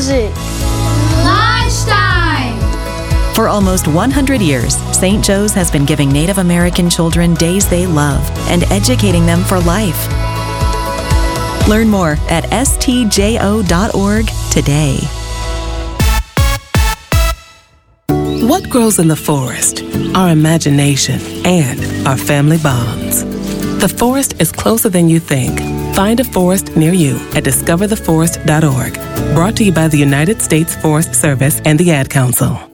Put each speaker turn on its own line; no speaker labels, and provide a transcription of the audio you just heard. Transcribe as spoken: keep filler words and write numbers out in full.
music.
Lunchtime!
For almost one hundred years, Saint Joe's has been giving Native American children days they love and educating them for life. Learn more at S T J O dot org today.
What grows in the forest? Our imagination and our family bonds. The forest is closer than you think. Find a forest near you at discover the forest dot org. Brought to you by the United States Forest Service and the Ad Council.